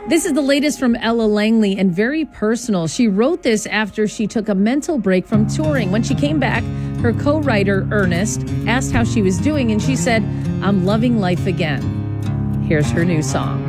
This is the latest from Ella Langley and very personal. She wrote this after she took a mental break from touring. When she came back, her co-writer, Ernest, asked how she was doing, and she said, "I'm loving life again." Here's her new song.